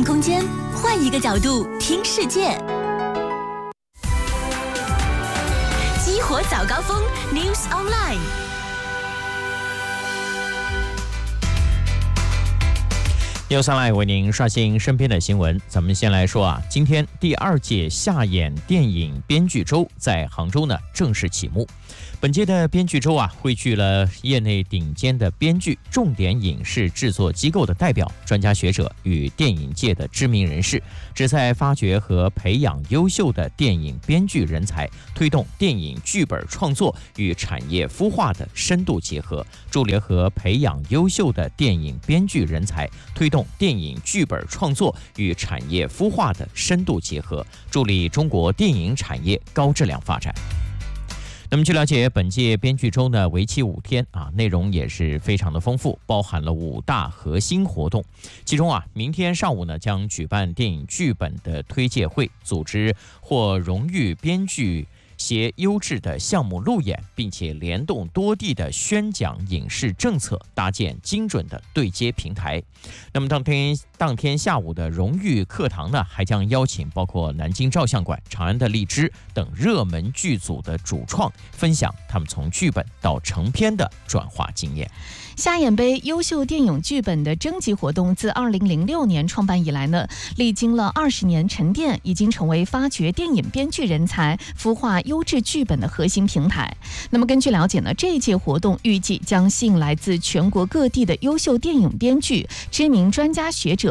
看空间，换一个角度听世界。激活早高峰 News Online。 News Online 为您刷新身边的新闻。咱们先来说今天第2届夏演电影编剧周在杭州呢正式启幕。本届的编剧周汇聚了业内顶尖的编剧、重点影视制作机构的代表、专家学者与电影界的知名人士，旨在发掘和培养优秀的电影编剧人才，推动电影剧本创作与产业孵化的深度结合，助力和培养优秀的电影编剧人才，推动电影剧本创作与产业孵化的深度结合，助力中国电影产业高质量发展。那么据了解，本届编剧周呢为期5天内容也是非常的丰富，包含了5大核心活动。其中明天上午呢将举办电影剧本的推介会，组织获荣誉编剧携优质的项目路演，并且联动多地的宣讲影视政策，搭建精准的对接平台。那么当天下午的荣誉课堂呢，还将邀请包括南京照相馆、长安的荔枝等热门剧组的主创，分享他们从剧本到成片的转化经验。 夏演杯优秀电影剧本的征集活动自2006年创办以来呢，历经了20年沉淀，已经成为发掘电影编剧人才、孵化优质剧本的核心平台。那么根据了解呢，这一届活动预计将吸引来自全国各地的优秀电影编剧、知名专家学者